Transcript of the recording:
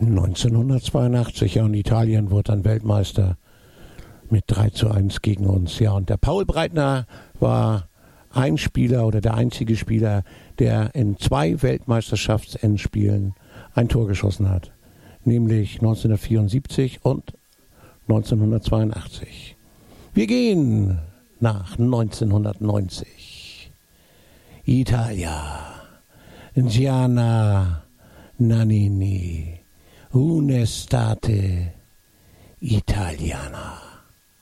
1982, ja, und Italien wurde dann Weltmeister mit 3:1 gegen uns. Ja, und der Paul Breitner war ein Spieler oder der einzige Spieler, der in 2 Weltmeisterschaftsendspielen ein Tor geschossen hat. Nämlich 1974 und 1982. Wir gehen nach 1990. Italia. Gianna Nannini. Un'estate italiana.